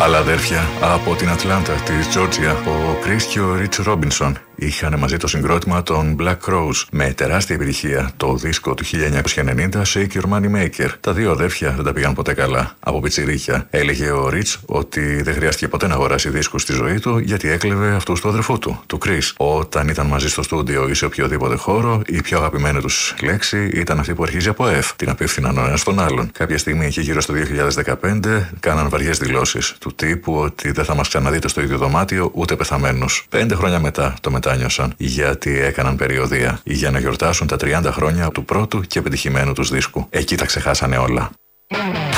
Άλλα αδέρφια από την Ατλάντα της Τζόρτζια, ο Chris και ο Rich Robinson, είχαν μαζί το συγκρότημα των Black Crowes με τεράστια επιτυχία το δίσκο του 1990 Shake Your Money Maker. Τα δύο αδέρφια δεν τα πήγαν ποτέ καλά. Από πιτσιρίκια έλεγε ο Rich ότι δεν χρειάστηκε ποτέ να αγοράσει δίσκους στη ζωή του γιατί έκλεβε αυτούς του αδερφού του Chris. Όταν ήταν μαζί στο στούντιο ή σε οποιοδήποτε χώρο, η πιο αγαπημένη τους λέξη ήταν αυτή που αρχίζει από F. Την απίφθηναν ο ένας στον άλλον. Κάποια στιγμή, εκεί γύρω στο 2015, κάναν βαριές δηλώσεις του τύπου ότι δεν θα μας ξαναδείτε στο ίδιο δωμάτιο ούτε πεθαμένους. 5 χρόνια μετά το μετάνιωσαν γιατί έκαναν περιοδεία για να γιορτάσουν τα 30 χρόνια του πρώτου και πετυχημένου τους δίσκου. Εκεί τα ξεχάσανε όλα.